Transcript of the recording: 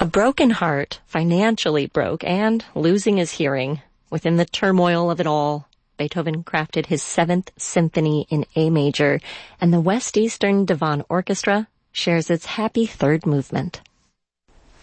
A broken heart, financially broke, and losing his hearing. Within the turmoil of it all, Beethoven crafted his 7th Symphony in A major, and the West Eastern Divan Orchestra shares its happy third movement.